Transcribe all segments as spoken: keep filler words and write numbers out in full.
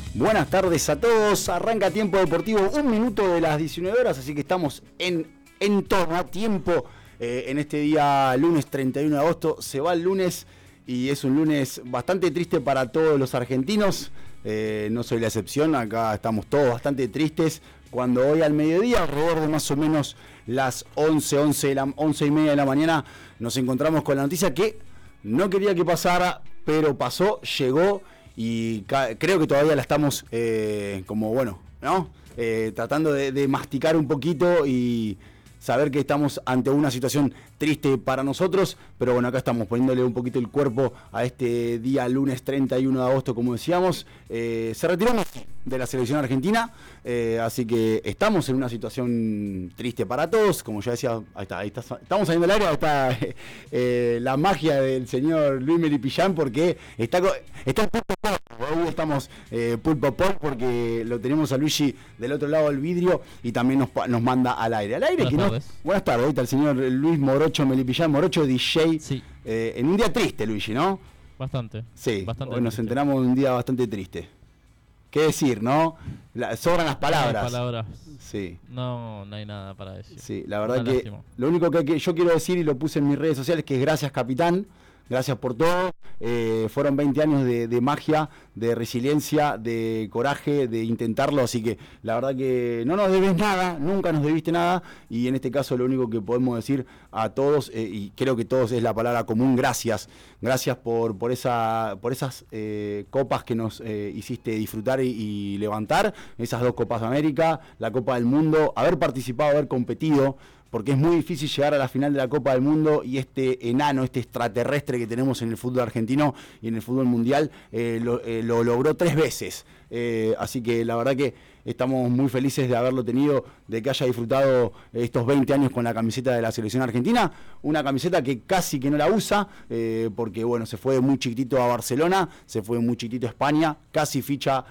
Buenas tardes a todos, arranca Tiempo Deportivo, un minuto de las diecinueve horas, así que estamos en, en torno a tiempo eh, en este día lunes treinta y uno de agosto, se va el lunes y es un lunes bastante triste para todos los argentinos, eh, no soy la excepción, acá estamos todos bastante tristes, cuando hoy al mediodía, alrededor de más o menos las once, once, de la, once y media de la mañana, nos encontramos con la noticia que no quería que pasara, pero pasó, llegó. Y creo que todavía la estamos eh, como, bueno, ¿no? Eh, tratando de, de masticar un poquito y saber que estamos ante una situación triste para nosotros, pero bueno, acá estamos poniéndole un poquito el cuerpo a este día lunes treinta y uno de agosto, como decíamos. Eh, se retiró Messi de la selección argentina, eh, así que estamos en una situación triste para todos, como ya decía, ahí está, ahí está estamos saliendo del aire, ahí está eh, la magia del señor Luis Melipillán, porque está, está el pulpo pop, hoy estamos eh, pulpo pop, porque lo tenemos a Luigi del otro lado del vidrio y también nos, nos manda al aire. Al aire, buenas que no, tardes. Buenas tardes, ahí está el señor Luis Morocho Melipillán, Morocho D J, sí. eh, en un día triste, Luigi, ¿no? Bastante. Sí, bastante hoy nos triste. enteramos de un día bastante triste. ¿Qué decir, no? La, sobran las palabras. Las palabras. Sí. No, no hay nada para decir. Sí, la verdad Una que lástima. lo único que, que yo quiero decir, y lo puse en mis redes sociales, que es gracias, capitán. Gracias por todo. Eh, fueron veinte años de, de magia, de resiliencia, de coraje, de intentarlo. Así que la verdad que no nos debes nada, nunca nos debiste nada. Y en este caso lo único que podemos decir a todos, eh, y creo que todos es la palabra común, gracias. Gracias por, por, esa, por esas eh, copas que nos eh, hiciste disfrutar y, y levantar. Esas dos Copas de América, la Copa del Mundo, haber participado, haber competido. Porque es muy difícil llegar a la final de la Copa del Mundo y este enano, este extraterrestre que tenemos en el fútbol argentino y en el fútbol mundial, eh, lo, eh, lo logró tres veces. Eh, así que la verdad que estamos muy felices de haberlo tenido, de que haya disfrutado estos veinte años con la camiseta de la selección argentina, una camiseta que casi que no la usa, eh, porque bueno, se fue de muy chiquitito a Barcelona, se fue de muy chiquitito a España, casi ficha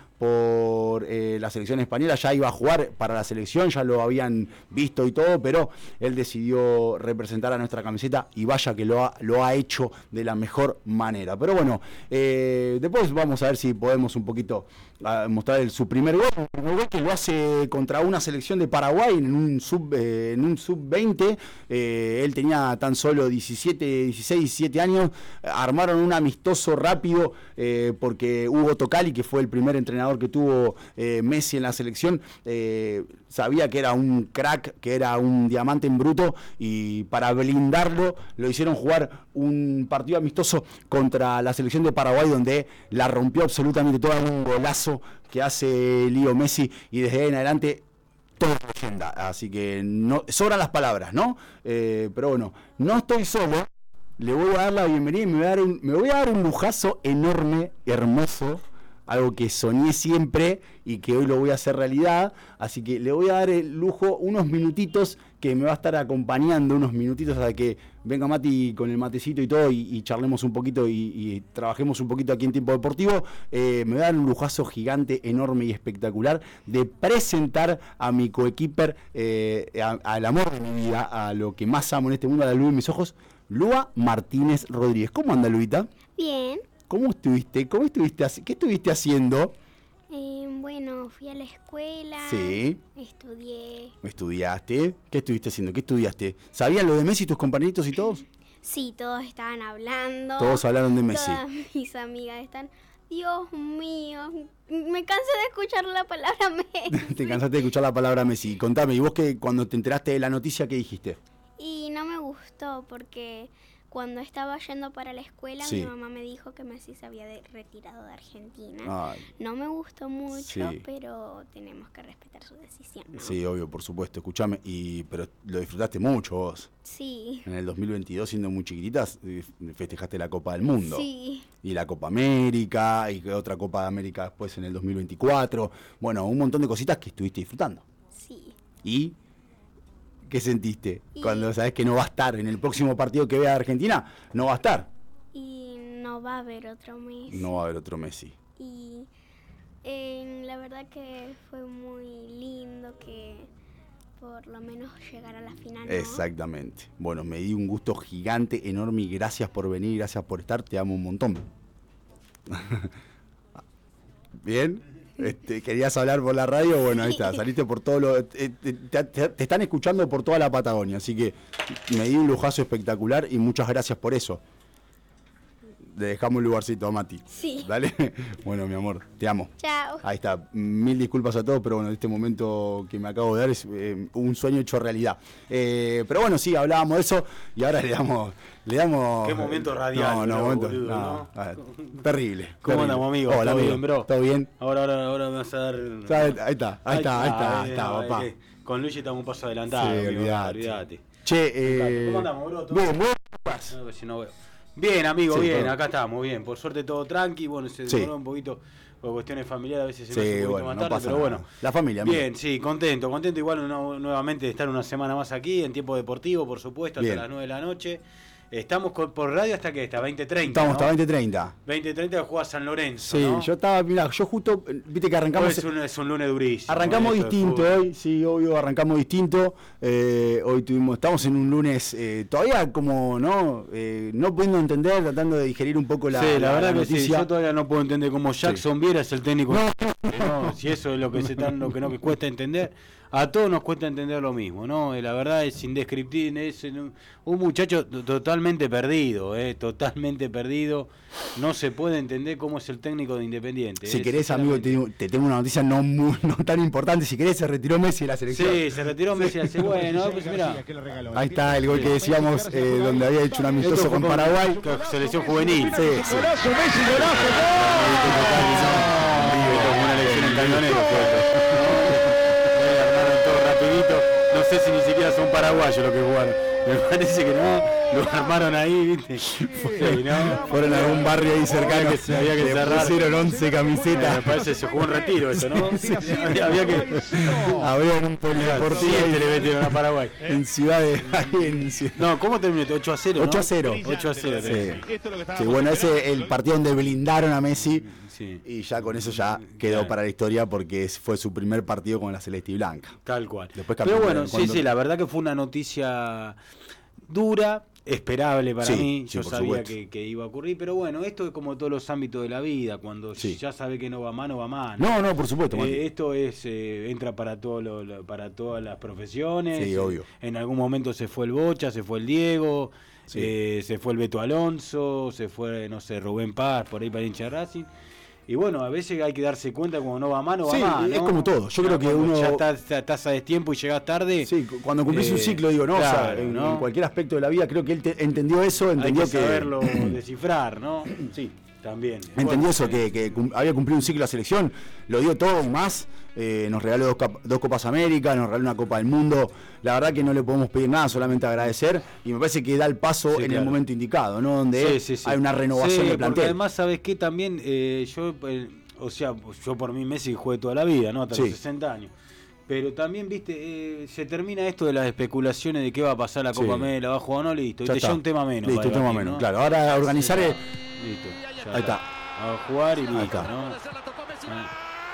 por eh, la selección española, ya iba a jugar para la selección, ya lo habían visto y todo, pero él decidió representar a nuestra camiseta y vaya que lo ha, lo ha hecho de la mejor manera. Pero bueno, eh, después vamos a ver si podemos un poquito a mostrar el, su primer gol, el primer gol que lo hace contra una selección de Paraguay en un sub eh, en un sub veinte, eh, él tenía tan solo diecisiete, dieciséis, diecisiete años, armaron un amistoso rápido eh, porque Hugo Tocali, que fue el primer entrenador que tuvo eh, Messi en la selección, eh, sabía que era un crack, que era un diamante en bruto, y para blindarlo lo hicieron jugar un partido amistoso contra la selección de Paraguay, donde la rompió absolutamente toda, un golazo que hace Leo Messi, y desde ahí en adelante todo leyenda. Así que no sobran las palabras, ¿no? Eh, pero bueno, no estoy solo, le voy a dar la bienvenida y me voy a dar un, me voy a dar un lujazo enorme, hermoso, algo que soñé siempre y que hoy lo voy a hacer realidad, así que le voy a dar el lujo unos minutitos, que me va a estar acompañando unos minutitos hasta que venga Mati con el matecito y todo, y, y charlemos un poquito y, y trabajemos un poquito aquí en Tiempo Deportivo. Eh, me va a dar un lujazo gigante, enorme y espectacular de presentar a mi coequiper, eh, al amor de mi vida, a lo que más amo en este mundo, a la luz de mis ojos, Lua Martínez Rodríguez. ¿Cómo anda, Luita? Bien. ¿Cómo estuviste? ¿Cómo estuviste? ¿Qué estuviste haciendo? Eh, bueno, fui a la escuela. Sí. Estudié. ¿Estudiaste? ¿Qué estuviste haciendo? ¿Qué estudiaste? ¿Sabían lo de Messi tus compañeritos y todos? Sí, todos estaban hablando. Todos hablaron de Messi. Todas mis amigas están... Dios mío, me cansé de escuchar la palabra Messi. Te cansaste de escuchar la palabra Messi. Contame, ¿y vos qué, cuando te enteraste de la noticia, qué dijiste? Y no me gustó porque... Cuando estaba yendo para la escuela, sí. mi mamá me dijo que Messi se había de, retirado de Argentina. Ay. No me gustó mucho, sí. pero tenemos que respetar su decisión, ¿no? Sí, obvio, por supuesto. Escuchame, y pero lo disfrutaste mucho vos. Sí. En el dos mil veintidós, siendo muy chiquititas, festejaste la Copa del Mundo. Sí. Y la Copa América, y otra Copa de América después en el dos mil veinticuatro. Bueno, un montón de cositas que estuviste disfrutando. Sí. ¿Y qué sentiste y... cuando sabés que no va a estar en el próximo partido que vea Argentina? No va a estar. Y no va a haber otro Messi. No va a haber otro Messi. Y eh, la verdad que fue muy lindo que por lo menos llegar a la final, ¿no? Exactamente. Bueno, me di un gusto gigante, enorme, y gracias por venir, gracias por estar, te amo un montón. ¿Bien? Este, ¿Querías hablar por la radio? Bueno, ahí está, saliste por todo lo... Te, te, te, te están escuchando por toda la Patagonia, así que me di un lujazo espectacular y muchas gracias por eso. Le dejamos un lugarcito a Mati. Sí. ¿Dale? Bueno, mi amor, te amo. Chao. Ahí está. Mil disculpas a todos, pero bueno, este momento que me acabo de dar es eh, un sueño hecho realidad. Eh, pero bueno, sí, hablábamos de eso y ahora le damos... Le damos Qué momento radial. No, no, bro, momento... boludo, no, ¿no? ah, terrible. ¿Cómo terrible. andamos, amigo? Hola, ¿Todo amigo. bien, bro? ¿Todo bien? Ahora, ahora, ahora me vas a dar... Ahí está, ahí está, ahí está, ahí está, ahí está, no, papá. es que con Luigi estamos un paso adelantado. Sí, amigo, olvidate. olvidate. Che, eh... ¿Cómo andamos, bro? ¿Todo Bien, bien? bien. A ver si no veo. Bien, amigo, Sí, bien, todo. acá estamos, bien. Por suerte todo tranqui, bueno, se Sí. demoró un poquito por cuestiones familiares, a veces se Sí, me hace un poquito bueno, más no tarde, pasa pero nada. bueno. La familia, amigo. Bien, sí, contento, contento igual no- nuevamente de estar una semana más aquí, en tiempo deportivo, por supuesto, hasta Bien. las nueve de la noche. Estamos con- por radio hasta que está veinte treinta. Estamos ¿no? hasta veinte treinta. veinte treinta que juega San Lorenzo. Sí, ¿no? yo estaba, mira, yo justo, eh, viste que arrancamos... Hoy es un, es un lunes durísimo. Arrancamos esto de distinto fútbol. hoy, sí, obvio, arrancamos distinto. Eh, hoy tuvimos, estamos en un lunes eh, todavía como, ¿no? Eh, no pudiendo entender, tratando de digerir un poco la, sí, la, verdad que sí, noticia. yo todavía no puedo entender cómo Jackson Viera es el técnico. No, No, si eso es lo que se tan, lo que nos cuesta entender, a todos nos cuesta entender lo mismo, ¿no? Eh, La verdad es indescriptible, es un, un muchacho t- totalmente perdido, eh, totalmente perdido. No se puede entender cómo es el técnico de Independiente. Si eh, querés, amigo, sinceramente. te, te tengo una noticia no, muy, no tan importante. Si querés, se retiró Messi de la selección. Sí, se retiró Messi hace bueno, pues mira. Ahí está el gol que decíamos, eh, donde había hecho un amistoso Esto fue con Paraguay. con selección juvenil. Sí, sí. Esto fue una elección en camionero, fue esto. Eh, armaron todo rapidito. No sé si ni siquiera son paraguayos los que jugaron. Me parece que no, lo armaron ahí, ¿viste? Sí, ¿no? Fueron a algún barrio ahí cercano, Había que- había que le cerrar. pusieron once Eh, camisetas. Me parece que se jugó un retiro eso, ¿no? Había, había que... Abrieron un polideportivo Siete le metieron a Paraguay. en Ciudad de... ahí en Ciudad- No, ¿cómo terminó? ocho a cero, ¿no? ocho a cero. ocho a cero. Sí. Sí, bueno, ese es el partido donde blindaron a Messi Sí, y ya con eso ya quedó Claro. para la historia porque es- fue su primer partido con la Celeste y Blanca. tal cual. Después Pero cambió, bueno, sí, cuando- sí, la verdad que fue una noticia dura, esperable para Sí, mí. sí, Yo por sabía supuesto. que, que iba a ocurrir, pero bueno, esto es como todos los ámbitos de la vida, cuando Sí. ya sabe que no va mal, no va mal. No, no, por supuesto, Mati. Eh, esto es eh, entra para todo lo- lo- para todas las profesiones. Sí, obvio. En algún momento se fue el Bocha, se fue el Diego, Sí. eh, se fue el Beto Alonso, se fue, no sé, Rubén Paz, por ahí para hincha de Racing. Y bueno, a veces hay que darse cuenta cuando no va mal, no va Sí, mal. es ¿no? como todo. Yo Ya creo que cuando uno- ya estás, estás a destiempo y llegas tarde. Sí, cu- cuando cumplís un Eh, ciclo, digo, no, o sea, claro, en, ¿no? en cualquier aspecto de la vida, creo que él te- entendió eso, Hay entendió que que... saberlo descifrar, ¿no? Sí. También. Entendió Bueno, eso, eh, que, que cum- había cumplido un ciclo de la selección, lo dio todo y más, eh, nos regaló dos, cap- dos Copas América, nos regaló una Copa del Mundo, la verdad que no le podemos pedir nada, solamente agradecer, y me parece que da el paso Sí, en claro. el momento indicado, ¿no? Donde Sí, sí, sí. hay una renovación Sí, del porque plantel. además, ¿sabes qué? También eh, yo, eh, o sea, yo por mí Messi jugué toda la vida, ¿no? Hasta Sí. los sesenta años. Pero también, viste, eh, se termina esto de las especulaciones de qué va a pasar la Copa Sí. América, la va a jugar o no, listo. Ya Viste, ya está. un tema menos. Listo, para un tema debatir, menos, ¿no? claro. Ahora organizar el... Listo. ya Ahí está. A jugar y Ahí listo, está. ¿no? Ah.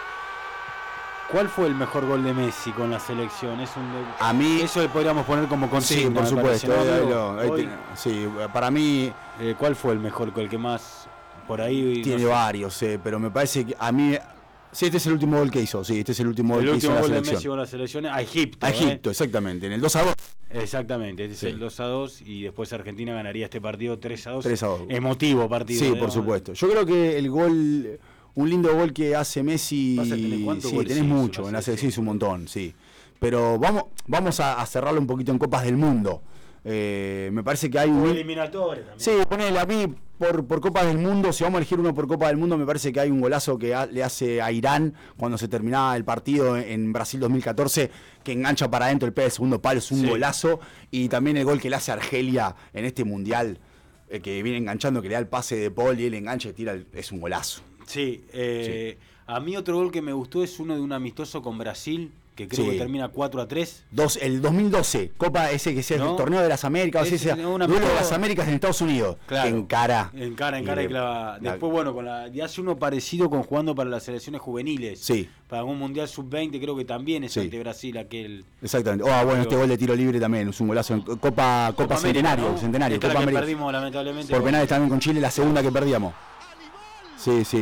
¿Cuál fue el mejor gol de Messi con la selección? Es un de- A mí... Eso le podríamos poner como consigna. Sí, por me supuesto. parece, ¿no, ahí amigo? lo- ahí Hoy, te- sí, para mí eh, ¿cuál fue el mejor, el que más por ahí? tiene no sé, varios, eh, pero me parece que a mí... Sí, este es el último gol que hizo, sí, este es el último gol el que hizo último en la gol de selección. Messi con la selección a Egipto. A ¿eh? Egipto, exactamente, en el dos a dos. Exactamente, este Sí. es el dos a dos y después Argentina ganaría este partido tres a dos. tres a dos. Emotivo partido. Sí, ¿eh? por supuesto. Yo creo que el gol, un lindo gol que hace Messi, Pasa que tenés cuántos sí, goles tenés hizo mucho, la en la selección. selección hizo un montón, sí. Pero vamos, vamos a, a cerrarlo un poquito en Copas del Mundo. Eh, me parece que hay Fue un... eliminatorio también. Sí, ponele a mí por, por Copa del Mundo, si vamos a elegir uno por Copa del Mundo, me parece que hay un golazo que ha- le hace a Irán cuando se terminaba el partido en, en Brasil dos mil catorce, que engancha para adentro el pie del segundo palo, es un Sí. golazo. Y también el gol que le hace a Argelia en este Mundial, eh, que viene enganchando, que le da el pase de Paul y él engancha y tira, el- es un golazo. Sí, eh, a mí otro gol que me gustó es uno de un amistoso con Brasil, que creo Sí. que termina cuatro a tres. Dos, el dos mil doce, Copa ese que es el ¿No? torneo de las Américas, o sea, Ese, sea, una- duelo de las Américas en Estados Unidos, Claro. en cara. En cara, en Y cara y le- clava. la- Después, bueno, con la, y hace uno parecido con jugando para las selecciones juveniles. Sí. Para algún Mundial sub veinte, creo que también es Sí. ante Brasil aquel. Exactamente. Oh, bueno, este gol de tiro libre también, es un golazo en Copa, Copa, Copa Centenario, América, ¿no? Centenario, Esta Copa la que América. perdimos lamentablemente. Por con- penales también con Chile, la segunda que perdíamos. Sí, sí.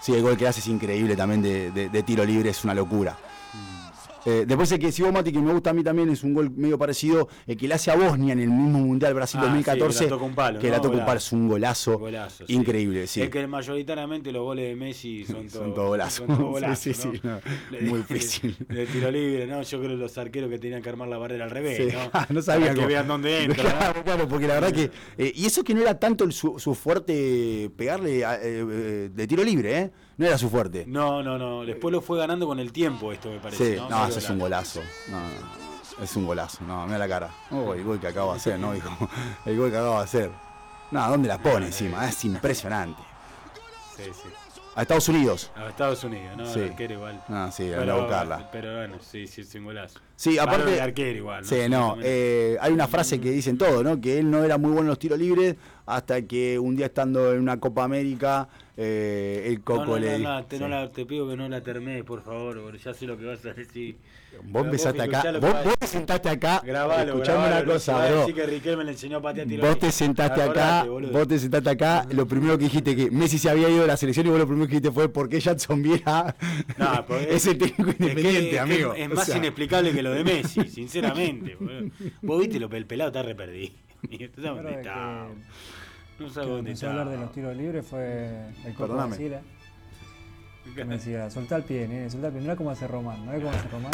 Sí, el gol que hace es increíble también de, de, de tiro libre, es una locura. Eh, después el que sigo, Mati, que me gusta a mí también, es un gol medio parecido, el que le hace a Bosnia en el mismo Mundial Brasil Ah, dos mil catorce, sí, que la toca un palo, que ¿no? la toca un Golazo. palo, es un golazo, Golazo, sí. increíble, sí. Es que mayoritariamente los goles de Messi son todos Son todo golazo. son todo golazo, Sí, sí, ¿no? sí, no, De- muy difícil. De, de tiro libre, ¿no? Yo creo que los arqueros que tenían que armar la barrera al revés, Sí. ¿no? Ah, no sabía Para que cómo. vean dónde entra, ¿no? Claro, claro, porque la verdad que... eh, y eso que no era tanto el, su, su fuerte pegarle a- eh, eh, de tiro libre, ¿eh? No era su fuerte. No, no, no. Después lo fue ganando con el tiempo esto, me parece. Sí, ¿no? no, Sí, ese es un golazo. No, no. Es un golazo, no, mira la cara. Oh, el gol que acabo de hacer, ¿no, hijo? El gol que acabo de hacer. No, ¿dónde la pone encima? Es impresionante. Sí, sí. A Estados Unidos. A Estados Unidos, ¿no? Sí. El arquero igual. Ah, sí, pero, anda a buscarla. Pero bueno, sí, sí, es un golazo. Sí, Valor aparte. de arquero igual, ¿no? Sí, no. eh, hay una frase que dicen todo, ¿no? Que él no era muy bueno en los tiros libres hasta que un día estando en una Copa América, eh, el Coco no, no, le no, dijo. no, te, no Sí. la- te pido que no la termines, por favor, porque ya sé lo que vas a decir. Vos empezaste acá, escuchá lo que vos, va a vos te decir. sentaste acá, Grabalo, escuchame grabalo, una cosa, si va a bro. decir que Riquelme le enseñó a patear tiro Vos libre. te sentaste acá, Acordate, boludo. vos te sentaste acá, lo primero que dijiste que Messi se había ido de la selección y vos lo primero que dijiste fue ¿por qué Jackson Viera No, porque es el técnico es que- independiente, es que amigo? Es O más sea, inexplicable que lo de Messi, sinceramente. boludo. Vos viste lo el pelado está re perdido. ¿Tú sabes Creo dónde que- está? No que sabes dónde empezó está. a hablar de los tiros libres fue el Coco Perdóname. Basile, que me decía, soltá el pie, nene, soltá el pie, mirá cómo hace Román, ¿no ves cómo hace Román?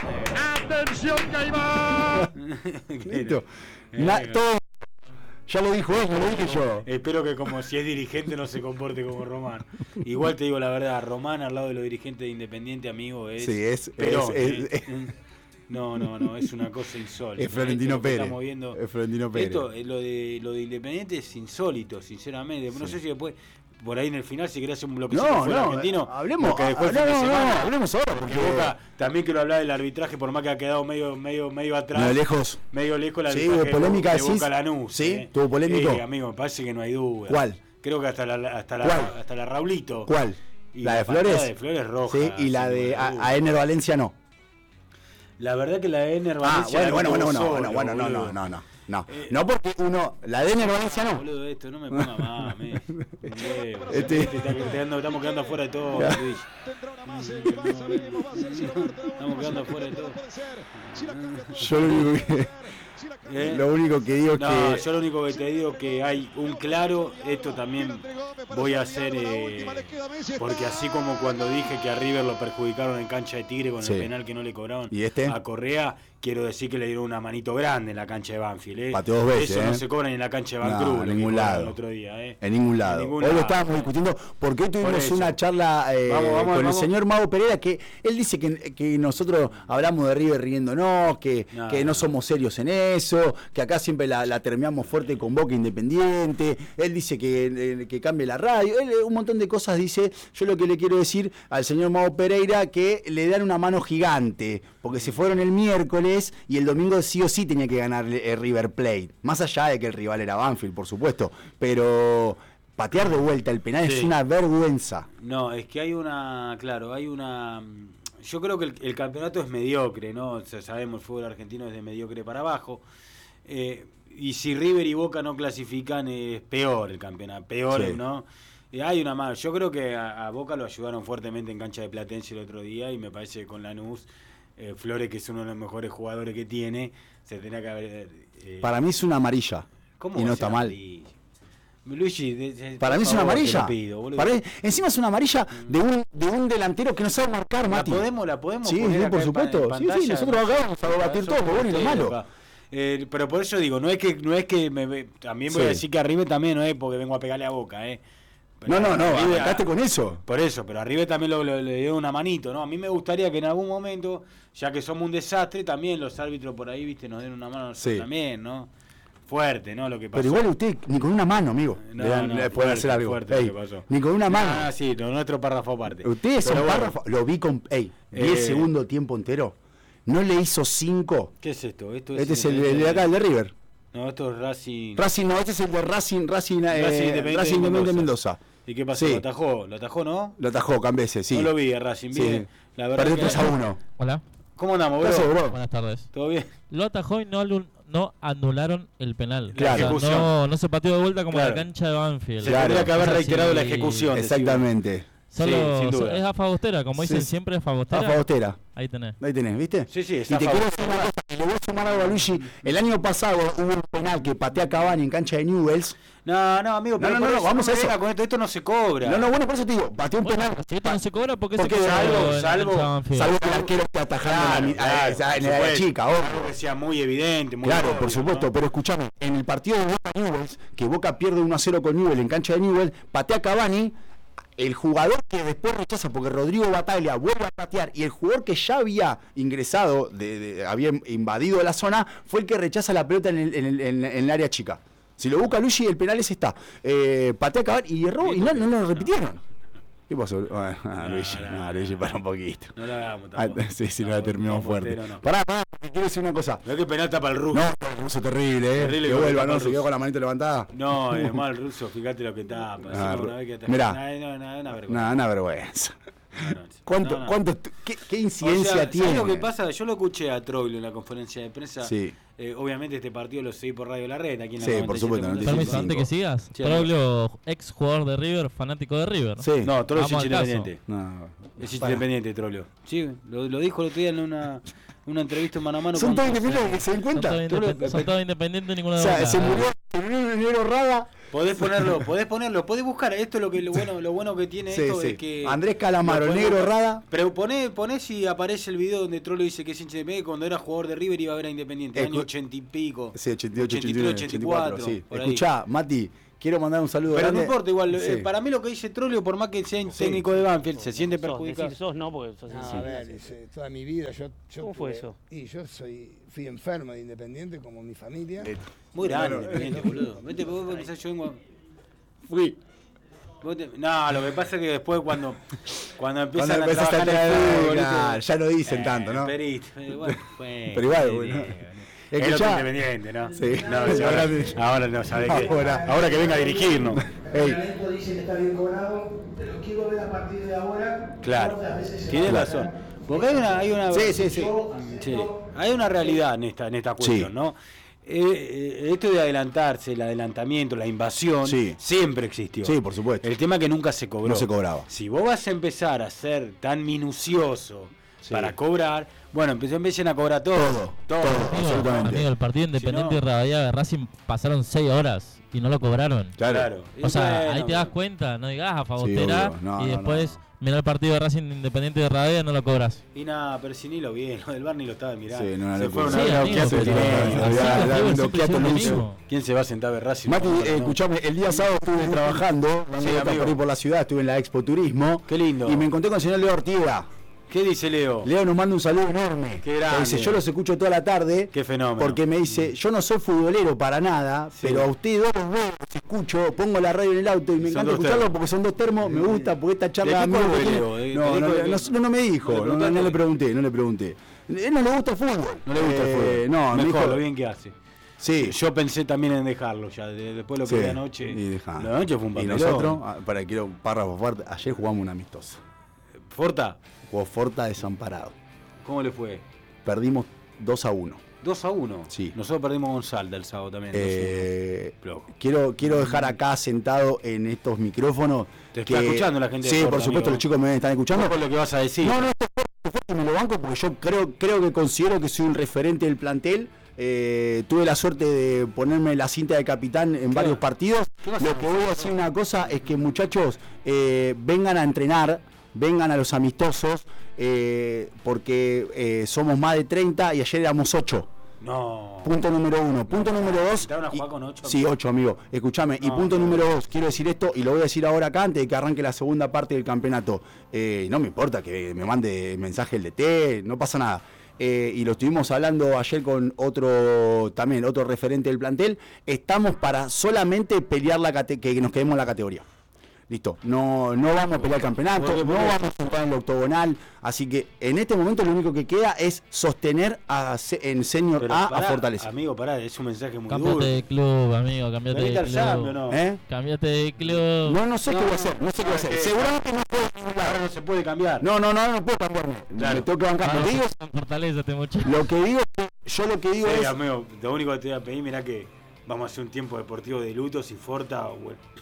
listo. Na- todo, ya lo dijo él, no lo dije yo. Espero que como si es dirigente no se comporte como Román. Igual te digo la verdad, Román al lado de los dirigentes de Independiente, amigo, es... Sí, es- Perón, es- ¿eh? es- No, no, no, es una cosa insólita. Es Florentino Esto que Pérez. estamos viendo- Es Florentino Pérez. Esto, eh, lo de lo de Independiente es insólito, sinceramente. No Sí. sé si después, por ahí en el final, si querés hacer un bloquecito No, fuera no, argentino, hablemos, porque después ah, el fin no, de no, semana, no, hablemos ahora, porque porque- Boca, también quiero hablar del arbitraje, por más que ha quedado medio medio medio atrás. Medio lejos. Medio lejos el Sí, arbitraje hubo polémica, de Boca decís. Lanús. Sí, eh. tuvo polémico. Eh, amigo, me parece que no hay duda. ¿Cuál? Creo que hasta la hasta la, ¿Cuál? hasta la Raulito. ¿Cuál? Y ¿La de patada Flores? de Flores roja. Sí, y la sin de duda. a, a Ener Valencia no. La verdad que la de Ener Ah, Valencia bueno, bueno, la bueno, tuvo bueno, solo, bueno, no, no, boludo. no, no. No, Eh, no porque uno, la de Ener Valencia no. Boludo, esto no me ponga más, me. Este- Este, está quedando- estamos quedando afuera de todo, Ya. Luis. Estamos quedando afuera de todo. Yo lo único que, ¿Eh? lo único que digo es No, que yo lo único que te digo que hay un claro, esto también voy a hacer, eh, porque así como cuando dije que a River lo perjudicaron en cancha de Tigre con Sí. el penal que no le cobraron ¿Y este? a Correa, quiero decir que le dieron una manito grande en la cancha de Banfield. ¿eh? Pateó dos veces, Eso no ¿eh? se cobra ni en la cancha de No, Bancruz, en lo que ningún cobraron lado. el otro día. ¿eh? en ningún lado. ningún Hoy lo lado. estábamos discutiendo porque hoy tuvimos eso. una charla eh, Vamos, vamos, con el vamos. señor Mago Pereira que él dice que, que nosotros hablamos de River riéndonos, que No, que no no. somos serios en eso, que acá siempre la, la terminamos fuerte con Boca Independiente. Él dice que, eh, que cambie la radio. Él eh, un montón de cosas dice. Yo lo que le quiero decir al señor Mago Pereira que le dan una mano gigante porque se fueron el miércoles y el domingo sí o sí tenía que ganar el River Plate. Más allá de que el rival era Banfield, por supuesto. Pero patear de vuelta el penal es Sí. una vergüenza. No, es que hay una, claro, hay una... Yo creo que el, el campeonato es mediocre, ¿no? O sea, sabemos, el fútbol argentino es de mediocre para abajo. Eh, y si River y Boca no clasifican, es peor el campeonato, peor, Sí. ¿no? Eh, hay una más. Yo creo que a, a Boca lo ayudaron fuertemente en cancha de Platense el otro día y me parece que con Lanús, eh, Flores, que es uno de los mejores jugadores que tiene, se tenía que haber... eh, Para mí es una amarilla. ¿cómo Y va no a está ser mal. amarilla? Luigi, de- de- Para por mí es una favor, te amarilla. lo pido, boludo. Para mí- encima es una amarilla de un, de un delantero que no sabe marcar, ¿La Mati. podemos, la podemos Sí, poner sí, acá por en supuesto. pa- en Sí, sí, pantalla? nosotros acá vamos a debatir Eso todo, lo bueno y lo usted, malo. papá. Eh, pero por eso digo, no es que no es que me, me- también voy Sí. a decir que arriba también no es porque vengo a pegarle a Boca, eh. Pero No, no, no, River- arrancaste con eso. Por eso, pero arriba también lo- lo- le dio una manito, ¿no? A mí me gustaría que en algún momento, ya que somos un desastre, también los árbitros por ahí, viste, nos den una mano a nosotros Sí. también, ¿no? Fuerte, ¿no? Lo que pasó. Pero igual usted, ni con una mano, amigo. No, le dan- no, le pueden fuerte, hacer algo. fuerte Ey, lo que pasó. ni con una mano. Ah, sí, lo nuestro párrafo aparte. Ustedes son Pero bueno, párrafos. Lo vi con. Ey, vi Eh, el segundo tiempo entero. No le hizo cinco. ¿Qué es esto? Esto Este es el, el de acá, el de River. No, esto es Racing. Racing, no, este es el de Racing, Racing, eh, Racing Independiente Racing de Independiente de Mendoza. Mendoza. ¿Y qué pasó? Sí. ¿Lo atajó? ¿Lo atajó, no? Lo atajó Cambese, sí. No lo vi a Racing, Sí. bien. La verdad Perdió que- tres a uno. Hola, ¿Cómo andamos, ¿Qué hace, bro? bro? buenas tardes. ¿Todo bien? Lo atajó y no, alu- no anularon el penal. Claro. O sea, Ejecución. no, no se pateó de vuelta como Claro. en la cancha de Banfield. Se Claro. tendría que haber Eso reiterado sí. la ejecución. decimos. Exactamente. Solo, sin duda. es a Fagostera, como dicen Sí. siempre es Fagostera. A Fagostera. Ahí tenés. Ahí tenés, ¿viste? Sí, sí, Y está te a quiero favor. decir una cosa, y le voy a sumar algo a Luigi. El año pasado hubo un penal que patea Cavani en cancha de Newell's. No, no, amigo, No, pero no, por no, eso vamos me a eso. venga con esto, esto no se cobra. No, no, bueno, por eso te digo, pateó un Bueno, penal. si esto no se cobra, ¿por qué Porque se cobra salvo- algo en- salvo- en Banfield? Salvo que el arquero esté atajando Claro, en la, mi- claro, a- a- por en la área supuesto. chica, ojo. Algo que sea muy evidente, muy Claro, obvio, por supuesto, ¿no? pero escuchame, en el partido de Boca Newell's, que Boca pierde uno a cero con Newell's en cancha de Newell's, patea Cavani, el jugador que después rechaza porque Rodrigo Bataglia vuelve a patear y el jugador que ya había ingresado, de, de- había invadido la zona, fue el que rechaza la pelota en el, en el, en, en el área chica. Si lo busca Luigi, el penal ese está. Eh, patea Cavani y erró y no, no lo repitieron. ¿Qué pasó? Bueno, ah, No, Luigi, no, no, Luigi, para un poquito. No lo hagamos Ah, tampoco. sí, sí, no la Tampoco, terminamos tampoco, fuerte. pero no. Pará, pará, porque quiero decir una cosa. No es que penal tapa el ruso. No, el ruso terrible, eh. Terrible que con vuelva, el ¿no? tapa Se quedó ruso. con la manito levantada. No, es mal ruso, fíjate lo que tapa. Ah, Encima una vez que te- mirá. No, no, no, una vergüenza. Nada, una vergüenza. No, no, ¿Cuánto, no, no. cuánto, qué, qué O incidencia sea, tiene? ¿sabes lo que pasa? Yo lo escuché a Troilo en la conferencia de prensa. Sí. Eh, obviamente este partido lo seguí por Radio La Red. Aquí en la Sí, por noventa y siete supuesto, punto noventa y siete. Permiso, antes que sigas. Sí, Troglio, ex jugador de River, fanático de River. Sí. No, Troilo es Vamos hincha al caso. independiente. No, Es hincha para. independiente, Troilo. Sí, lo, lo dijo el otro día en una, una entrevista mano a mano. Son con- todos independientes que se den Son cuenta. todos, Troglio- independ- son todos independientes, ninguno O de sea, Boca. se murió, se murió en enero Rada. Podés ponerlo, podés ponerlo, podés buscar. Esto es lo que lo bueno, lo bueno que tiene Sí, esto sí. es que. Andrés Calamaro, lo podés negro buscar. Rada. Pero poné, poné si aparece el video donde Trollo dice que es hincha de Independiente, cuando era jugador de River iba a ver a Independiente, Escu- año ochenta y pico. Sí, ochenta y ocho, ochenta y ochenta y nueve, tres, ochenta y cuatro, sí. por ahí. Escuchá, Mati, quiero mandar un saludo Pero no grande. importa, igual, Sí. eh, para mí lo que dice Trollio, por más que sea Sí. técnico de Banfield, se siente Sos, perjudicado. decir sos no, porque sos No, sensible. a ver, dice, toda mi vida yo, yo ¿Cómo fue tuve- eso? Y yo soy, fui enfermo de Independiente como mi familia. Eh, Muy grande, Bueno, Independiente, boludo. Vete, vos vos pensás, yo vengo. a- Fui. Vos te- No, lo que pasa es que después cuando, cuando empiezan Cuando a empezaste a trabajar en el traer, fútbol, claro, ¿viste? ya lo dicen tanto, Eh, ¿no? Perito, eh, bueno, fue- Pero igual, sí, bueno. sí, Es que el otro ya- Independiente, ¿no? Sí. No, sí, ahora, ahora no sabe qué. Ahora. Ahora que venga a dirigirnos. Ey, dice que está bien cobrado, pero quiero ver a partir de ahora. Claro, tienes razón. Porque hay una, hay una, Sí, sí, sí. sí, hay una realidad en esta, en esta cuestión, Sí. ¿no? Eh, eh, esto de adelantarse, el adelantamiento, la invasión, Sí. siempre existió. Sí, por supuesto. El tema que nunca se cobró. No se cobraba. Si vos vas a empezar a ser tan minucioso Sí. para cobrar, bueno, empezó, empiecen a cobrar todo. Todo, todo. Amigo, absolutamente. amigo, el partido Independiente no- y Rivadavia de Racing pasaron seis horas y no lo cobraron. Claro. O sea, Bueno, ahí te das cuenta, no digas a Fagostera Sí, obvio. No, y no, después mirá el partido de Racing Independiente de Rivadavia y no lo cobras. Y nada, pero si ni lo vi, lo del bar ni lo estaba mirando. Sí, no, no se lo fue pude. una Sí, una amigo, oquiato pero- de silencio. Así que Así ya, que ya, fue lo siempre que siempre lo lo hizo. mismo. ¿Quién se va a sentar a ver Racing? Mati, No, eh, no. escuchame, el día sábado estuve trabajando, dando Sí, vueltas amigo. por ahí por la ciudad, estuve en la Expo Turismo. Qué lindo. Y me encontré con el señor Leo Ortiga. ¿Qué dice Leo? Leo nos manda un saludo enorme. Qué grande. Me dice, yo los escucho toda la tarde. Qué fenómeno. Porque me dice, yo no soy futbolero para nada, Sí. pero a ustedes dos los veo, los escucho, pongo la radio en el auto y me Son encanta dos escucharlo termos. porque son dos termos, me gusta, porque esta charla... ¿De qué amigo club que es tiene- Leo? ¿De- No, de no, qué no, club? no, no me dijo, ¿No le no, no, preguntaste? le pregunté, no le pregunté. Él no le gusta el fútbol. No le gusta el Eh, fútbol. No, me Mejor, dijo... lo bien que hace. Sí, Yo pensé también en dejarlo ya, de- después lo que sí, vi anoche. y dejá. La noche fue un Y papelón. nosotros, ah, para quiero un párrafo fuerte, ayer jugamos un amistoso. Forta, Jugó Forta desamparado. ¿cómo le fue? Perdimos dos a uno. dos a uno. Sí. Nosotros perdimos a Gonzalda el sábado también. Eh, dos uno. quiero, quiero dejar acá sentado en estos micrófonos. Te está escuchando la gente de Sí, Forta, por supuesto, amigo. los chicos me están escuchando. Por lo que vas a decir. No, no, esto es fuerte, esto es fuerte, me lo banco porque yo creo, creo que considero que soy un referente del plantel. Eh, tuve la suerte de ponerme la cinta de capitán en varios partidos. ¿Qué vas a Lo que voy a decir una cosa es que, muchachos, eh, vengan a entrenar, vengan a los amistosos, eh, porque eh, somos más de treinta y ayer éramos ocho. No. Punto número uno. Punto número dos. ¿Entraron a y- jugar con ocho, Sí, amigo? ocho, amigo. Escúchame. y No, punto no. número dos. Quiero decir esto y lo voy a decir ahora acá antes de que arranque la segunda parte del campeonato. Eh, no me importa que me mande mensaje el D T, no pasa nada. Eh, y lo estuvimos hablando ayer con otro, también otro referente del plantel. Estamos para solamente pelear la cate- que nos quedemos en la categoría. Listo, no, no vamos a pelear el campeonato, ¿Por qué? no ¿Por qué? vamos a entrar en el octogonal, así que en este momento lo único que queda es sostener a, se- en Senior Pero A pará, a Fortaleza. Amigo, pará, es un mensaje muy Cámbiate duro. de club, amigo, cambiate Venite de al cambio, club. ¿no? ¿Eh? Cambiate de club. No, no sé No, qué voy a hacer, no sé qué voy a hacer. ¿qué? Seguramente no puedo ningún Ahora lado. no se puede cambiar. No, no, no, no puedo cambiarme. Claro. Me tengo que bancar. Ah, Lo no, que digo, con Fortaleza este muchacho. lo que digo, es que- yo lo que digo Sí, es. amigo, lo único que te voy a pedir, mirá que vamos a hacer un tiempo deportivo de luto si Forta, bueno,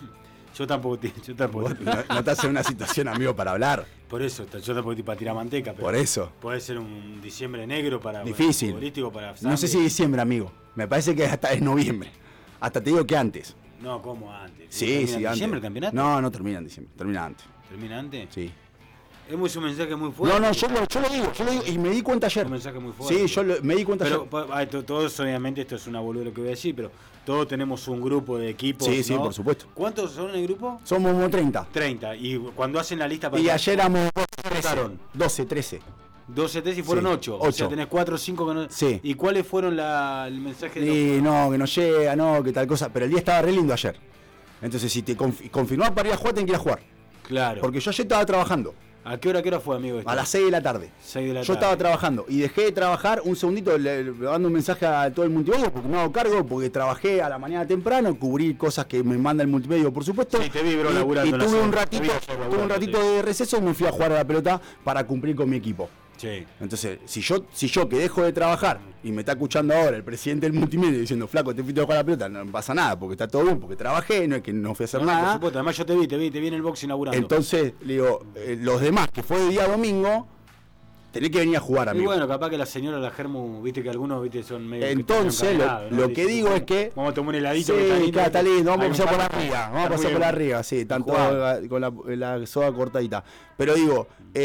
Yo tampoco, te- yo tampoco. Vos no, no estás en una situación, amigo, para hablar. Por eso, yo tampoco estoy para tirar manteca, pero Por eso. puede ser un diciembre negro para Difícil. futbolístico para No sé Zambi. si diciembre, amigo. Me parece que hasta es noviembre. Hasta te digo que antes. No, ¿cómo antes? Sí, ¿Termina sí, en antes. diciembre el campeonato? No, no termina en diciembre. Termina antes. ¿Termina antes? Sí. Es muy, un mensaje muy fuerte. No, no, yo lo, yo lo digo, yo lo digo. Y me di cuenta ayer. Un mensaje muy fuerte. Sí, yo lo- me di cuenta Pero ayer. pa- ay, to- todos, obviamente, esto es una boluda lo que voy a decir, pero todos tenemos un grupo de equipos. Sí, sí, ¿no? por supuesto. ¿Cuántos son en el grupo? Somos como treinta. treinta. Y cuando hacen la lista para. Y ayer éramos votaron doce, trece. doce, trece y fueron Sí, ocho. O sea, ocho. tenés cuatro o cinco que no. Sí. ¿Y cuáles fueron la, el mensaje de los- Y no, que no llega, no, que tal cosa. Pero el día estaba re lindo ayer. Entonces, si te confi- confirmás para ir a jugar, tenés que ir a jugar. Claro. Porque yo ayer estaba trabajando. ¿A qué hora, a qué hora fue, amigo? esto? A las seis de la tarde. seis de la Yo tarde. estaba trabajando y dejé de trabajar un segundito, le, le mando un mensaje a todo el multimedio porque me hago cargo, porque trabajé a la mañana temprano, cubrí cosas que me manda el multimedio, por supuesto. Sí, te vi, bro, y, laburando y en la tuve zona. un Te ratito, vi ayer tuve un laburando, ratito sí. de receso y me fui a jugar a la pelota para cumplir con mi equipo. Sí. Entonces, si yo, si yo que dejo de trabajar y me está escuchando ahora el presidente del multimedia diciendo, flaco, te fuiste a jugar a la pelota, no pasa nada, porque está todo bien, porque trabajé, no es que no fui a hacer No, no, por nada. supuesto, además yo te vi, te vi, te vi en el box inaugurando. Entonces, le digo, eh, los demás, que fue de día domingo, tenés que venir a jugar, y amigo. bueno, capaz que la señora, la Germu, viste que algunos viste son medio. que Entonces, están lo, encaminados, ¿no? lo Dice, que digo es que. Vamos a tomar un heladito. Sí, que está lindo, claro, está lindo, vamos a Hay pasar un por la par- arriba, vamos a está pasar muy por la bien. arriba, sí, están Jugado. todos con la, la soda cortadita. Pero digo,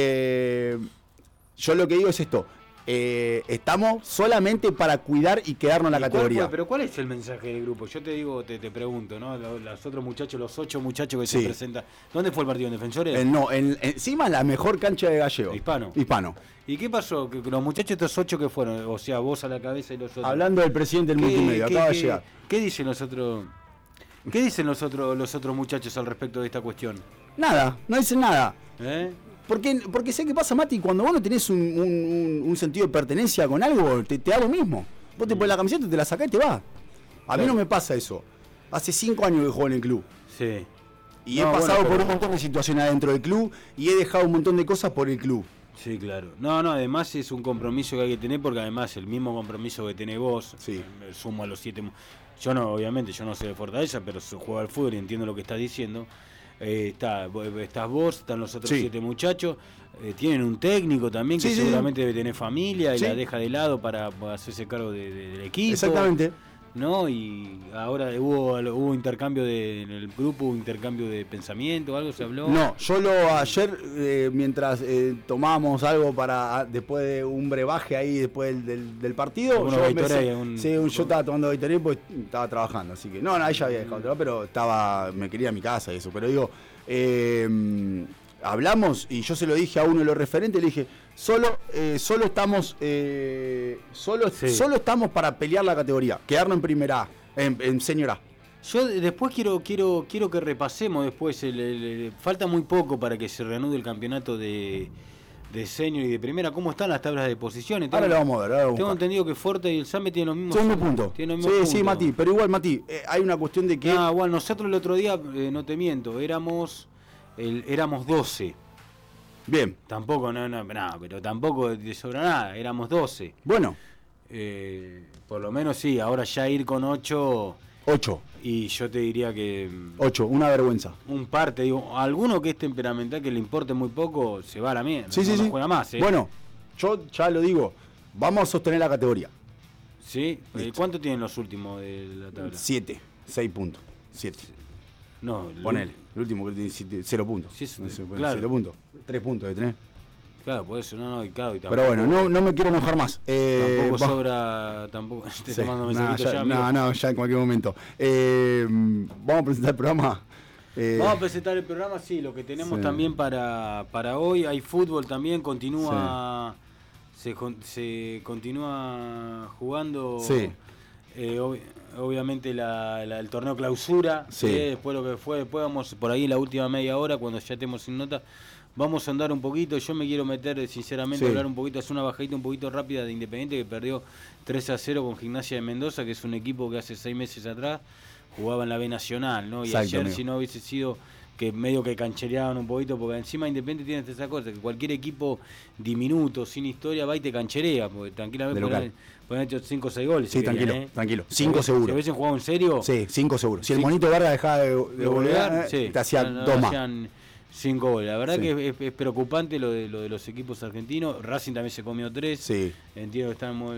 eh, yo lo que digo es esto. eh, estamos solamente para cuidar y quedarnos en la ¿Y cuál categoría. fue? Pero ¿cuál es el mensaje del grupo? Yo te digo, te, te pregunto, ¿no? Los, los otros muchachos, los ocho muchachos que Sí. se presentan. ¿Dónde fue el partido? ¿En Defensores? Eh, no, en- encima la mejor cancha de Gallego. Hispano. Hispano. ¿Y qué pasó? Que los muchachos estos ocho que fueron, o sea, vos a la cabeza y los otros. Hablando del presidente del ¿Qué- multimedia, qué- acaba qué- de llegar. ¿Qué dicen los otros? ¿Qué dicen los otros los otros muchachos al respecto de esta cuestión? Nada, no dicen nada. ¿Eh? Porque, porque sé qué pasa, Mati, cuando vos no tenés un, un- un- un sentido de pertenencia con algo, te, te da lo mismo. Vos te pones la camiseta, te la sacás y te vas. A mí no me pasa eso. Hace cinco años que juego en el club. Sí. Y No, he pasado bueno, por pero- un montón de situaciones adentro del club y he dejado un montón de cosas por el club. Sí, claro. No, no, además es un compromiso que hay que tener porque además el mismo compromiso que tenés vos, Sí. me sumo a los siete... mu- Yo no, obviamente, yo no sé de Fortaleza, pero so- juego al fútbol y entiendo lo que estás diciendo. Eh, está, vo- estás vos, están los otros Sí. siete muchachos, eh, tienen un técnico también que Sí, sí, seguramente debe tener familia y Sí. la deja de lado para, para hacerse cargo de- de- del equipo. Exactamente. ¿No? Y ahora hubo, hubo intercambio de, en el grupo, hubo intercambio de pensamiento, algo se habló. No, yo lo ayer, eh, mientras eh, tomábamos algo para después de un brebaje ahí, después del, del- del partido, Algunos yo, me Gatorade, sé- un- sí, un- yo estaba tomando Gatorade porque estaba trabajando, así que no, no, ahí ya había dejado de trabajar, pero estaba, me quería a mi casa y eso, pero digo, eh, hablamos y yo se lo dije a uno de los referentes, le dije, solo, eh, solo estamos, eh, solo, Sí. solo estamos para pelear la categoría, quedarnos en primera A, en, en senior A. Yo de- después quiero quiero quiero que repasemos después. El, el- el- falta muy poco para que se reanude el campeonato de, de senior y de primera. ¿Cómo están las tablas de posiciones? Ahora Tengo- lo vamos a ver, ahora lo vamos a Tengo buscar. entendido que Forte y el Same tienen los mismos Segundo punto. Tienen los Sí, mismos sí, puntos. Mati, pero igual, Mati, eh, hay una cuestión de que... No, igual nosotros el otro día, eh, no te miento, éramos el, éramos doce. Bien, Tampoco, no, no, no, pero tampoco de sobra nada, éramos doce. bueno, Eh, por lo menos sí, ahora ya ir con ocho ocho, y yo te diría que mm, ocho, una vergüenza. un par, te digo, alguno que es temperamental que le importe muy poco, se va a la mierda. Sí, no, sí, no sí. juega más, ¿eh? Bueno, yo ya lo digo, vamos a sostener la categoría. ¿Sí? Eh, Listo. ¿Cuánto tienen los últimos de la tabla? Siete, seis puntos, siete. No, el- Ponele, el último que tiene siete- cero puntos. Sí, eso- No sé, pone claro. Cero puntos, tres puntos de tener. Claro, por eso, no, no, y claro, y tampoco, Pero bueno, no, no me quiero enojar más. Eh, tampoco va- sobra, tampoco, estoy Sí, tomando no, mensajito ya, ya, amigo. no, no, ya en cualquier momento. Eh, vamos a presentar el programa. Eh, Vamos a presentar el programa, sí, lo que tenemos Sí. también para, para hoy. Hay fútbol también, continúa se, con- se continúa jugando Sí. eh, ob- obviamente la, la- el torneo clausura. Sí. eh, después lo que fue, después vamos por ahí la última media hora, cuando ya estemos sin nota. Vamos a andar un poquito, yo me quiero meter sinceramente Sí. a hablar un poquito, hacer una bajadita un poquito rápida de Independiente que perdió tres a cero con Gimnasia de Mendoza, que es un equipo que hace seis meses atrás jugaba en la B Nacional, ¿no? Y Exacto, ayer amigo. si no hubiese sido que medio que canchereaban un poquito, porque encima Independiente tiene esa cosa, que cualquier equipo diminuto, sin historia, va y te cancherea, porque tranquilamente pueden haber hecho cinco o seis goles. Sí, si tranquilo, querían, ¿eh? tranquilo. cinco seguro. Si hubiesen jugado en serio. Sí, cinco seguro. Si sí. el Monito Vargas dejaba de, de, de volver, sí, te hacía no, no, dos más. Hacían cinco goles. La verdad Sí. que es, es preocupante lo de, lo de los equipos argentinos. Racing también se comió tres. Sí. Entiendo que están muy...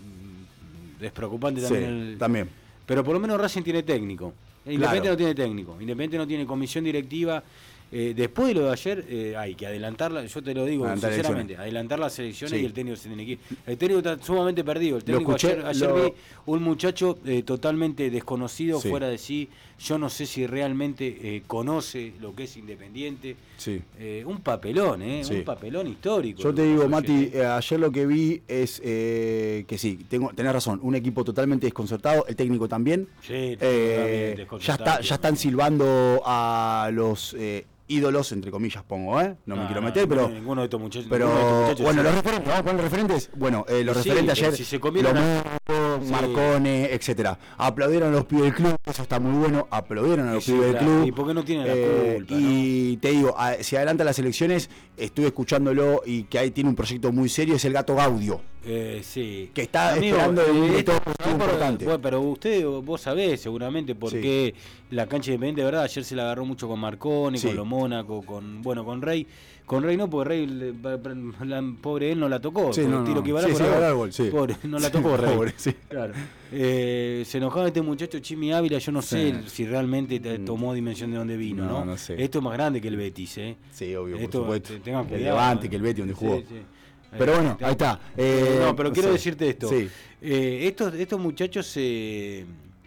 Es preocupante Sí, también. El, también. Pero por lo menos Racing tiene técnico. Independiente Claro. no tiene técnico. Independiente no tiene comisión directiva. Eh, después de lo de ayer, eh, hay que adelantarla. Yo te lo digo Adelantar sinceramente: elecciones. adelantar las elecciones Sí. y el técnico se tiene que ir. El técnico está sumamente perdido. El técnico escuché, ayer, ayer lo- vi un muchacho eh, totalmente desconocido, Sí. fuera de sí. Yo no sé si realmente eh, conoce lo que es Independiente. Sí. Eh, un papelón, ¿eh? Sí. Un papelón histórico. Yo lo te que digo, pasó Mati, ayer, ¿eh? eh, ayer lo que vi es eh, que sí, tengo, tenés razón, un equipo totalmente desconcertado, el técnico también. Sí, Eh, totalmente ya, desconcertado, está, ya están silbando a los eh, ídolos, entre comillas pongo, ¿eh? No me Ah, quiero meter, pero... Ninguno de estos muchachos. Pero, ninguno de estos muchachos bueno, sabe. los referentes, vamos con los referentes. Bueno, eh, los Sí, referentes que ayer, si se comieron Lomero, Sí. Marcone, etcétera. Aplaudieron a los pibes del club, eso está muy bueno, aplaudieron a los Sí, pibes del claro. club. ¿Y por qué no tienen la Eh, culpa, Y te digo, a- si adelanta las elecciones, estuve escuchándolo y que ahí tiene un proyecto muy serio, es el Gato Gaudio. Eh, sí. Que está Amigo, esperando un eh, director esto- deportivo no, pero- importante. Bueno, pero usted, vos sabés seguramente por Sí. qué la cancha independiente, de verdad, ayer se la agarró mucho con Marconi, Sí. con Lo Mónaco, con, bueno, con Rey. Con Rey no, porque Rey, le- pa- pa- la, pobre él no la tocó. Sí, porque no, el tiro no. que iba al Sí, arco sí, era iba gol. al árbol, sí. Pobre, no la Sí, tocó Rey. pobre, sí. Claro. Eh, se enojaba este muchacho Chimi Ávila, yo no sé Sí. si realmente te- tomó dimensión de dónde vino, ¿no? No, no sé. Esto es más grande que el Betis, ¿eh? Sí, obvio, Esto, por supuesto. te- tengan Que el cuidado, Levante, ¿eh? que el Betis donde Sí, jugó. sí. Pero Eh, bueno, te- ahí está. Eh, no, pero quiero sí. decirte esto. Sí. Eh, estos, estos muchachos se,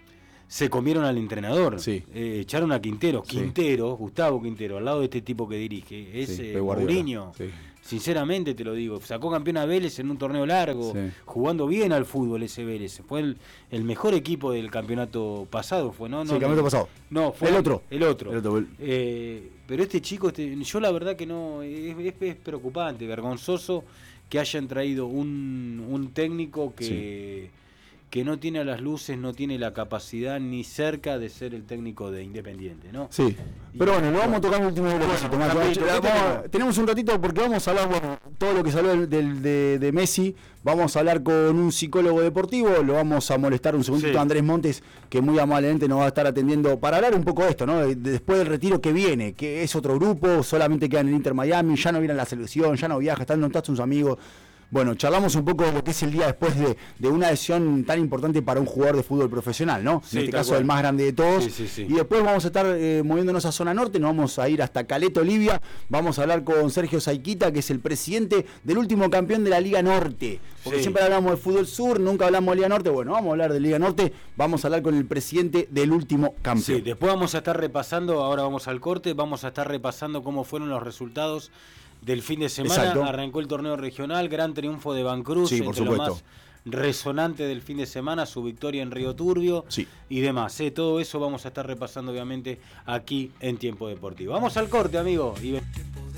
se comieron al entrenador. Sí. Eh, echaron a Quintero. Sí. Quintero, Gustavo Quintero, al lado de este tipo que dirige. Es Sí, eh, Pep Guardiola. Mourinho. Sí. Sinceramente te lo digo. Sacó campeón a Vélez en un torneo largo, Sí. jugando bien al fútbol ese Vélez. Fue el, el mejor equipo del campeonato pasado. Fue, ¿no? Sí, no, el campeonato pasado. No, fue El otro. El otro. El otro. Eh, pero este chico, este, yo la verdad que no, es, es- es preocupante, vergonzoso que hayan traído un, un técnico que, que no tiene a las luces, no tiene la capacidad ni cerca de ser el técnico de Independiente, ¿no? Sí, pero bueno, lo vamos a tocar en el último bloquecito, Mato. rapidito, Vamos- ¿qué tenemos? tenemos un ratito porque vamos a hablar, bueno, todo lo que salió del, del- de, de Messi, vamos a hablar con un psicólogo deportivo, lo vamos a molestar un segundito Sí. a Andrés Montes, que muy amablemente nos va a estar atendiendo para hablar un poco de esto, ¿no? De- de- después del retiro que viene, que es otro grupo, solamente quedan en el Inter Miami, ya no viene a la selección, ya no viaja, están en sus amigos. Bueno, charlamos un poco de lo que es el día después de, de una decisión tan importante para un jugador de fútbol profesional, ¿no? Sí, en este tal caso cual. el más grande de todos. Sí, sí, sí. Y después vamos a estar eh, moviéndonos a zona norte, nos vamos a ir hasta Caleta, Olivia. Vamos a hablar con Sergio Saiquita, que es el presidente del último campeón de la Liga Norte. Porque Sí. siempre hablamos de fútbol sur, nunca hablamos de Liga Norte. Bueno, vamos a hablar de Liga Norte, vamos a hablar con el presidente del último campeón. Sí, después vamos a estar repasando, ahora vamos al corte, vamos a estar repasando cómo fueron los resultados del fin de semana. Exacto. Arrancó el torneo regional, gran triunfo de Vancruz, Sí, por entre lo supuesto. más resonante del fin de semana, su victoria en Río Turbio Sí. y demás. ¿eh? Todo eso vamos a estar repasando obviamente aquí en Tiempo Deportivo. Vamos al corte, amigo. Y ven-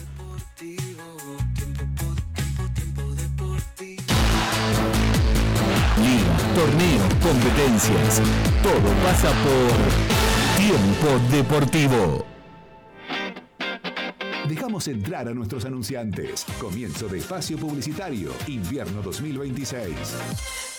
Liga, torneos, competencias. Todo pasa por Tiempo Deportivo. Dejamos entrar a nuestros anunciantes. Comienzo de espacio publicitario. Invierno dos mil veintiséis.